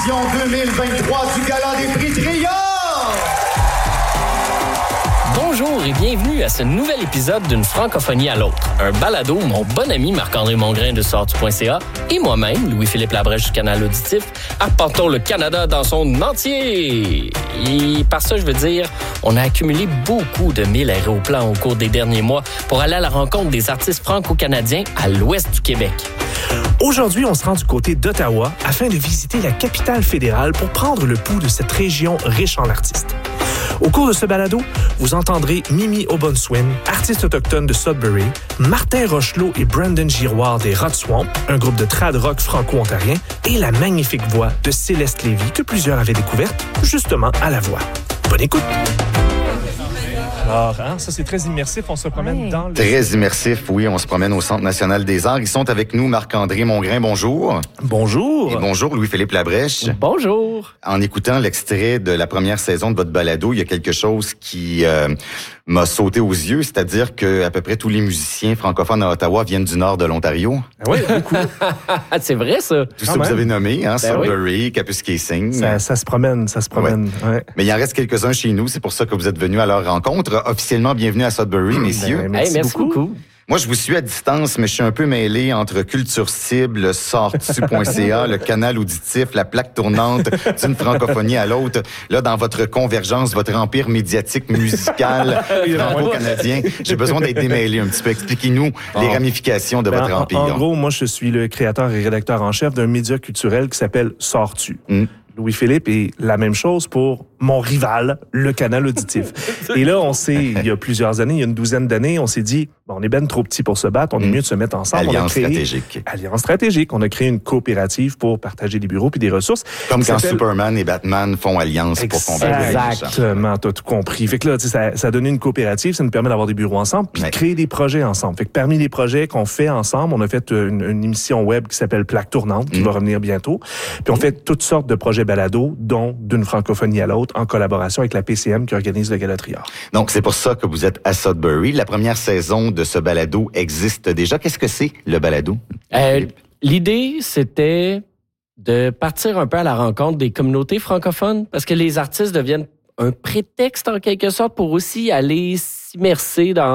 édition 2023 du Gala des prix Trior! Bonjour et bienvenue à ce nouvel épisode d'une francophonie à l'autre. Un balado où mon bon ami Marc-André Mongrain de sortu.ca et moi-même, Louis-Philippe Labrèche du Canal Auditif, apportons le Canada dans son entier. Et par ça, je veux dire, on a accumulé beaucoup de 1000 aéroplans au cours des derniers mois pour aller à la rencontre des artistes franco-canadiens à l'ouest du Québec. Aujourd'hui, on se rend du côté d'Ottawa afin de visiter la capitale fédérale pour prendre le pouls de cette région riche en artistes. Au cours de ce balado, vous entendrez Mimi O'Bonswin, artiste autochtone de Sudbury, Martin Rochelot et Brandon Giroir des Rot Swamp, un groupe de trad rock franco-ontarien, et la magnifique voix de Céleste Lévy que plusieurs avaient découverte justement à La Voix. Bonne écoute! Alors, ça c'est très immersif, on se promène dans le... Très immersif, oui, on se promène au Centre national des arts. Ils sont avec nous, Marc-André Mongrain, bonjour. Bonjour. Et bonjour, Louis-Philippe Labrèche. Bonjour. En écoutant l'extrait de la première saison de votre balado, il y a quelque chose qui m'a sauté aux yeux, c'est-à-dire que à peu près tous les musiciens francophones à Ottawa viennent du nord de l'Ontario. Oui, beaucoup. C'est vrai, ça? Tout ça que vous avez nommé, hein, Sudbury, oui. Kapuskasing. Ça se promène. Ouais. Mais il en reste quelques-uns chez nous, c'est pour ça que vous êtes venus à leur rencontre. Officiellement, bienvenue à Sudbury, messieurs. Merci beaucoup. Moi, je vous suis à distance, mais je suis un peu mêlé entre Culture Cible, sortu.ca, le Canal Auditif, la plaque tournante d'une francophonie à l'autre. Là, dans votre convergence, votre empire médiatique, musical, franco-canadien, j'ai besoin d'être démêlé un petit peu. Expliquez-nous les ramifications de votre empire. En gros, moi, je suis le créateur et rédacteur en chef d'un média culturel qui s'appelle Sortu. Louis-Philippe est la même chose pour mon rival, le Canal Auditif. Et là, il y a plusieurs années, il y a une douzaine d'années, on s'est dit, on est ben trop petit pour se battre, on est mieux de se mettre ensemble. Alliance stratégique. Alliance stratégique. On a créé une coopérative pour partager des bureaux puis des ressources. Comme quand Superman et Batman font alliance pour combattre les méchants. Exactement, t'as tout compris. Fait que là, ça a donné une coopérative, ça nous permet d'avoir des bureaux ensemble puis de créer des projets ensemble. Fait que parmi les projets qu'on fait ensemble, on a fait une émission web qui s'appelle Plaque Tournante, qui va revenir bientôt. Puis on fait toutes sortes de projets balados, dont d'une francophonie à l'autre, en collaboration avec la PCM qui organise le Gala Trior. Donc, c'est pour ça que vous êtes à Sudbury. La première saison de ce balado existe déjà. Qu'est-ce que c'est, le balado? L'idée, c'était de partir un peu à la rencontre des communautés francophones, parce que les artistes deviennent un prétexte, en quelque sorte, pour aussi aller s'immerser dans